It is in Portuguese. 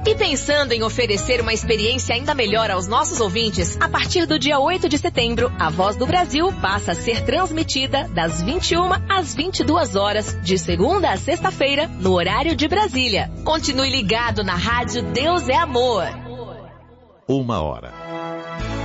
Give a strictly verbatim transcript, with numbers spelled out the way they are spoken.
E pensando em oferecer uma experiência ainda melhor aos nossos ouvintes, a partir do dia oito de setembro, a Voz do Brasil passa a ser transmitida das vinte e uma às vinte e duas horas, de segunda a sexta-feira, no horário de Brasília. Continue ligado na rádio Deus é Amor. Uma hora